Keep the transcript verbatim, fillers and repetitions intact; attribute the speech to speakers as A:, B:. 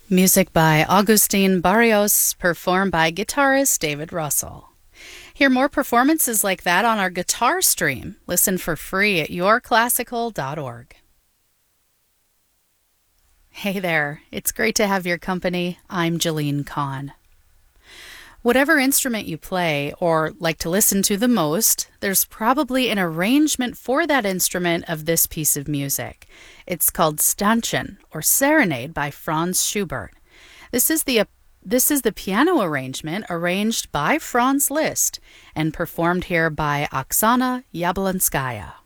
A: Music by Augustin Barrios, performed by guitarist David Russell. Hear more performances like that on our guitar stream. Listen for free at your classical dot org. Hey there, it's great to have your company. I'm Jolene Kahn. Whatever instrument you play or like to listen to the most, there's probably an arrangement for that instrument of this piece of music. It's called Stanchen, or Serenade by Franz Schubert. This is the this is the piano arrangement arranged by Franz Liszt and performed here by Oksana Yablonskaya.